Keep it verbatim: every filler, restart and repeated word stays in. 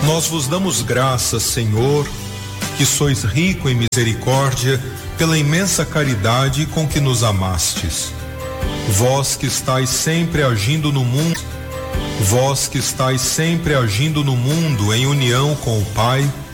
Nós vos damos graças, Senhor, que sois rico em misericórdia, pela imensa caridade com que nos amastes. Vós que estáis sempre agindo no mundo, vós que estáis sempre agindo no mundo em união com o Pai,